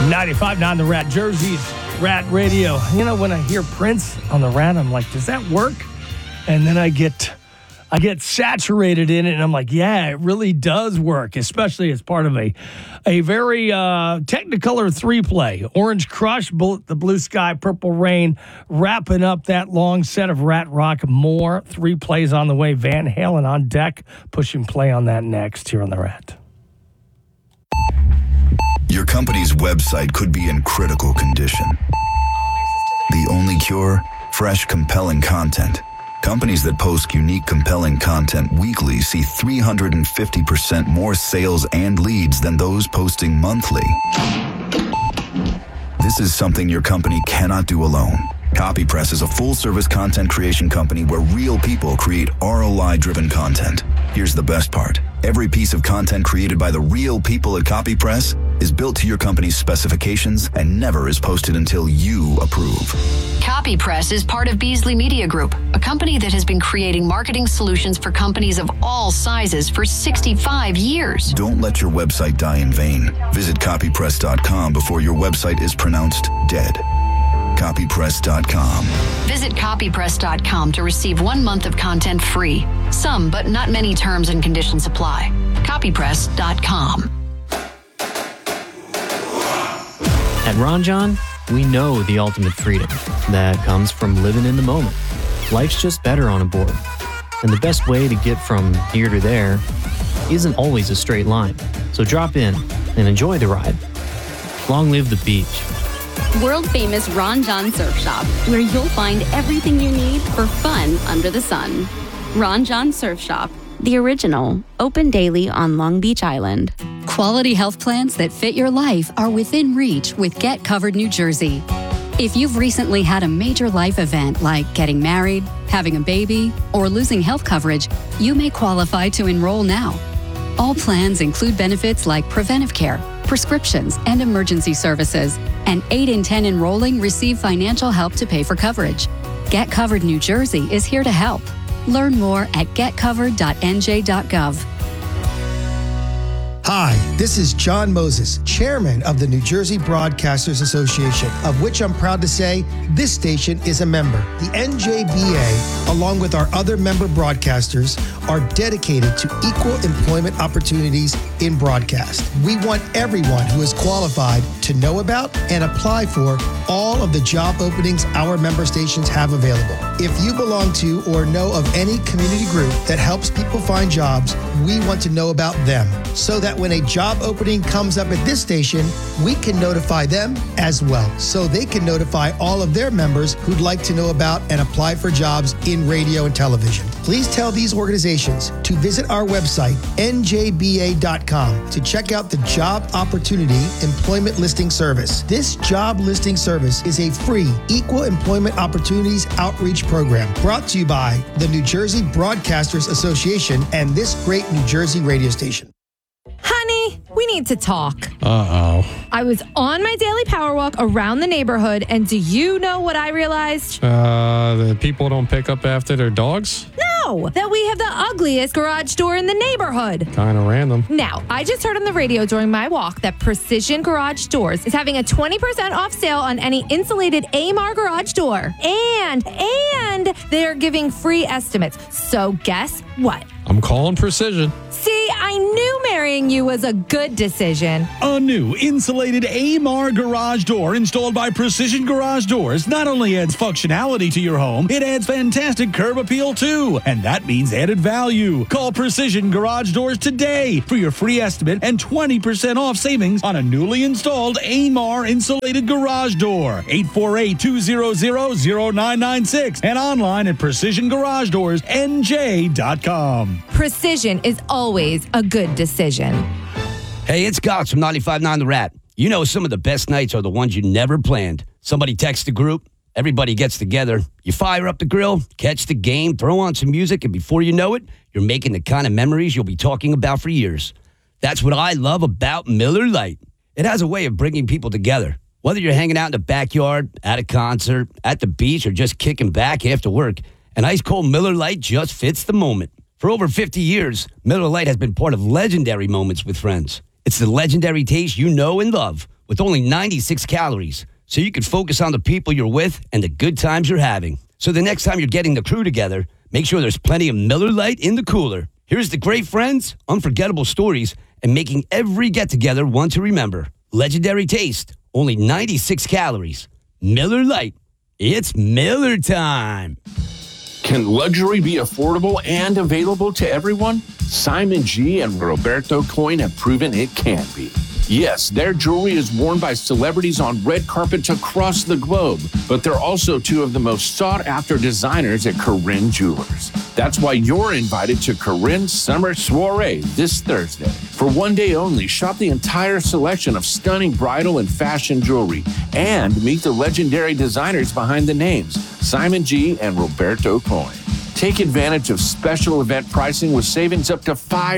95.9 The Rat, Jersey's Rat Radio. You know, when I hear Prince on the Rat, I'm like, does that work? And then I get saturated in it, and I'm like, yeah, it really does work, especially as part of a very Technicolor 3-play. Orange Crush, the Blue Sky, Purple Rain, wrapping up that long set of Rat Rock. More 3 plays on the way. Van Halen on deck, pushing play on that next here on the Rat. Your company's website could be in critical condition. The only cure? Fresh, compelling content. Companies that post unique, compelling content weekly see 350% more sales and leads than those posting monthly. This is something your company cannot do alone. CopyPress is a full-service content creation company where real people create ROI-driven content. Here's the best part. Every piece of content created by the real people at CopyPress is built to your company's specifications and never is posted until you approve. CopyPress is part of Beasley Media Group, a company that has been creating marketing solutions for companies of all sizes for 65 years. Don't let your website die in vain. Visit copypress.com before your website is pronounced dead. Copypress.com. Visit copypress.com to receive 1 month of content free. Some, but not many terms and conditions apply. Copypress.com. At Ron John, we know the ultimate freedom that comes from living in the moment. Life's just better on a board. And the best way to get from here to there isn't always a straight line. So drop in and enjoy the ride. Long live the beach. World-famous Ron John Surf Shop, where you'll find everything you need for fun under the sun. Ron John Surf Shop, the original, open daily on Long Beach Island. Quality health plans that fit your life are within reach with Get Covered New Jersey. If you've recently had a major life event like getting married, having a baby, or losing health coverage, you may qualify to enroll now. All plans include benefits like preventive care, prescriptions, and emergency services, and 8 in 10 enrolling receive financial help to pay for coverage. Get Covered New Jersey is here to help. Learn more at getcovered.nj.gov. Hi, this is John Moses, chairman of the New Jersey Broadcasters Association, of which I'm proud to say this station is a member. The NJBA, along with our other member broadcasters, are dedicated to equal employment opportunities in broadcast. We want everyone who is qualified to know about and apply for all of the job openings our member stations have available. If you belong to or know of any community group that helps people find jobs, we want to know about them so that when a job opening comes up at this station, we can notify them as well, so they can notify all of their members who'd like to know about and apply for jobs in radio and television. Please tell these organizations to visit our website, njba.com, to check out the Job Opportunity Employment Listing Service. This job listing service is a free Equal Employment Opportunities Outreach Program brought to you by the New Jersey Broadcasters Association and this great New Jersey radio station. Honey, we need to talk. Uh-oh. I was on my daily power walk around the neighborhood, and do you know what I realized? The people don't pick up after their dogs? No, that we have the ugliest garage door in the neighborhood. Kind of random. Now, I just heard on the radio during my walk that Precision Garage Doors is having a 20% off sale on any insulated AMAR garage door. And they're giving free estimates. So guess what? I'm calling Precision. See, I knew marrying you was a good decision. A new insulated AMAR garage door installed by Precision Garage Doors not only adds functionality to your home, it adds fantastic curb appeal too. And that means added value. Call Precision Garage Doors today for your free estimate and 20% off savings on a newly installed AMAR insulated garage door. 848-200-0996 and online at PrecisionGarageDoorsNJ.com. Precision is always a good decision. Hey, it's Gox from 95.9 The Rat. You know some of the best nights are the ones you never planned. Somebody texts the group, everybody gets together, you fire up the grill, catch the game, throw on some music, and before you know it, you're making the kind of memories you'll be talking about for years. That's what I love about Miller Lite. It has a way of bringing people together. Whether you're hanging out in the backyard, at a concert, at the beach, or just kicking back after work, an ice-cold Miller Lite just fits the moment. For over 50 years, Miller Lite has been part of legendary moments with friends. It's the legendary taste you know and love with only 96 calories, so you can focus on the people you're with and the good times you're having. So the next time you're getting the crew together, make sure there's plenty of Miller Lite in the cooler. Here's the great friends, unforgettable stories, and making every get-together one to remember. Legendary taste, only 96 calories. Miller Lite. It's Miller time. Can luxury be affordable and available to everyone? Simon G and Roberto Coin have proven it can be. Yes, their jewelry is worn by celebrities on red carpets across the globe, but they're also two of the most sought-after designers at Corinne Jewelers. That's why you're invited to Corinne's Summer Soiree this Thursday. For one day only, shop the entire selection of stunning bridal and fashion jewelry and meet the legendary designers behind the names, Simon G and Roberto Coin. Take advantage of special event pricing with savings up to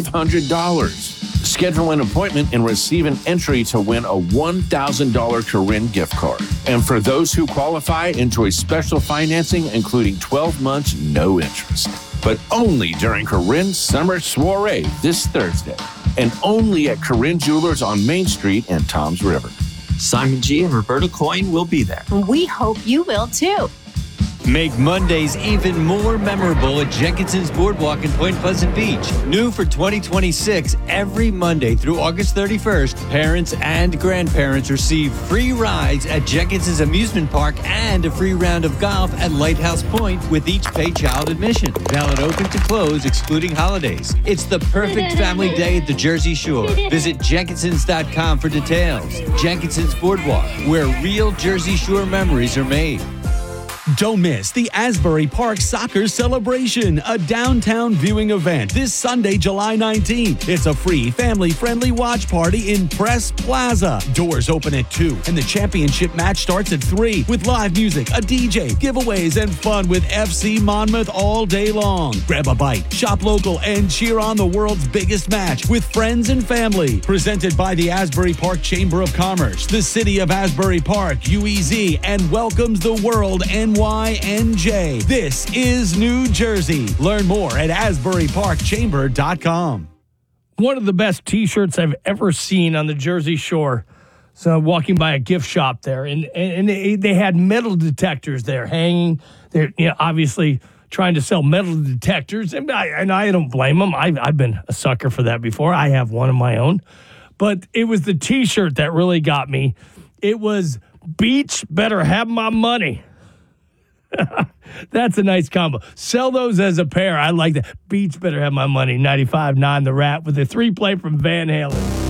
$500. Schedule an appointment and receive an entry to win a $1,000 Corinne gift card. And for those who qualify, enjoy special financing, including 12 months, no interest. But only during Corinne's Summer Soiree this Thursday. And only at Corinne Jewelers on Main Street and Toms River. Simon G and Roberta Coin will be there. We hope you will too. Make Mondays even more memorable at Jenkinson's Boardwalk in Point Pleasant Beach. New for 2026, every Monday through August 31st, parents and grandparents receive free rides at Jenkinson's Amusement Park and a free round of golf at Lighthouse Point with each pay child admission. Valid open to close, excluding holidays. It's the perfect family day at the Jersey Shore. Visit Jenkinsons.com for details. Jenkinson's Boardwalk, where real Jersey Shore memories are made. Don't miss the Asbury Park Soccer Celebration, a downtown viewing event this Sunday, July 19th. It's a free, family-friendly watch party in Press Plaza. Doors open at 2, and the championship match starts at 3 with live music, a DJ, giveaways, and fun with FC Monmouth all day long. Grab a bite, shop local, and cheer on the world's biggest match with friends and family. Presented by the Asbury Park Chamber of Commerce, the City of Asbury Park, UEZ, and welcomes the world NYNJ. This is New Jersey. Learn more at AsburyParkChamber.com. One of the best T-shirts I've ever seen on the Jersey Shore. So walking by a gift shop there, and they had metal detectors there hanging. They're obviously trying to sell metal detectors, and I don't blame them. I've been a sucker for that before. I have one of my own, but it was the T-shirt that really got me. It was Beach Better Have My Money. That's a nice combo. Sell those as a pair. I like that. Beach Better Have My Money. 95.9 The Rat with a 3-play from Van Halen.